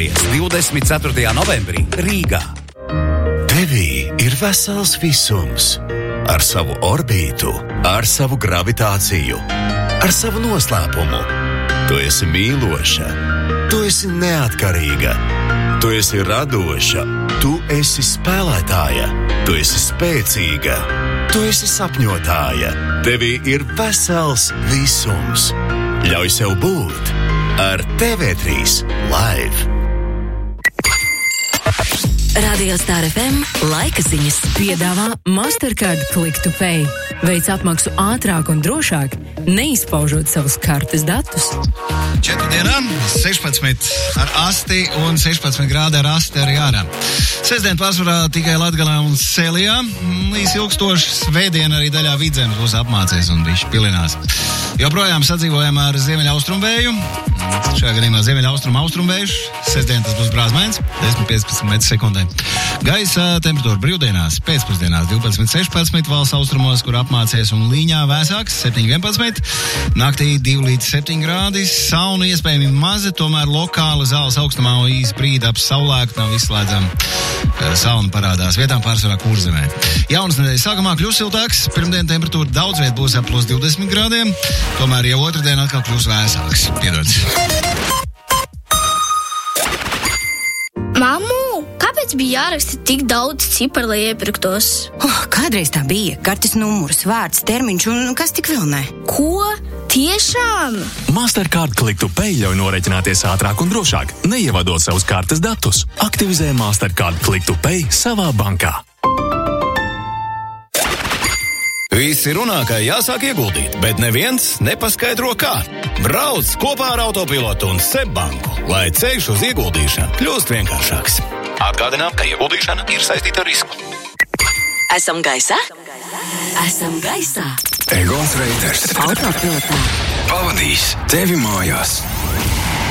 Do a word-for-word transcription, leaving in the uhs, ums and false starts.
Piedāvājies divdesmit ceturtajā novembrī Rīgā. Tevī ir vesels visums. Ar savu orbītu, ar savu gravitāciju, ar savu noslēpumu. Tu esi mīloša, tu esi neatkarīga, tu esi radoša, tu esi spēlētāja, tu esi spēcīga, tu esi sapņotāja. Tevī ir vesels visums. Ļauj sev būt ar T V trīs Live. Radio Star F M laika ziņas piedāvā Mastercard Click to Pay. Veic apmaksu ātrāk un drošāk, neizpaužot savus kartes datus. Četrdienā sešpadsmit ar asti un sešpadsmit grādi ar asti arī ārā. Sestdien pārsvarā tikai Latgalē un Sēlijā. Līdz ilgstoši svētdien arī daļā Vidzemes būs apmācies un bišķi pilinās. Joprojām sadzīvojam ar ziemeļaustrumvēju. Šajā gadījumā ziemeļaustrum-austrumvējš. Sestdien tas būs brāzmēns, desmit līdz piecpadsmit metri sekundē. Gaisa temperatūra brīvdienās pēcpusdienās divpadsmit sešpadsmit, valsts austrumos, kur apmācies un Līņā vēsāks septiņi vienpadsmit, naktī divi līdz septiņi grādi, sauna iespējami maza, tomēr lokāli zāles augstumā īsi brīdi ap saulēku nav izslēdzam. Sauna parādās vietām pārsvarā Kurzemē. Jaunas nedēļas sākumā kļūs siltāks, pirmdien temperatūra daudz viet būs ap plus divdesmit grādiem, tomēr jau otrdien atkal kļūs vēsāks. Piedodas. Mammu, kāpēc bija jāraksta tik daudz ciparu, lai iepirktos? Oh, kādreiz tā bija. Kartes numurs, vārds, termiņš un kas tik vēl ne. Ko? Tiešām? Mastercard Click to Pay ļauj norēķināties ātrāk un drošāk, neievadot savus kartes datus. Aktivizē Mastercard Click to Pay savā bankā. Visi runā, ka jāsāk ieguldīt, bet neviens nepaskaidro kā. Brauc kopā ar Autopilotu un Sebbanku, lai ceļš uz ieguldīšanu kļūst vienkāršāks. Atgādinām, ka ieguldīšana ir saistīta ar risku. Esam gaisā? Esam gaisā. Egons Reiters Autopilotā pavadīs tevi mājās.